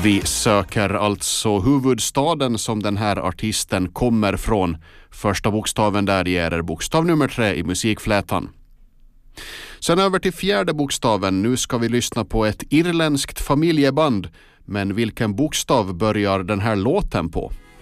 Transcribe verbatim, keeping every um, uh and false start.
Vi söker alltså huvudstaden som den här artisten kommer från. Första bokstaven där ger bokstav nummer tre i musikflätan. Sen över till fjärde bokstaven. Nu ska vi lyssna på ett irländskt familjeband. Men vilken bokstav börjar den här låten på?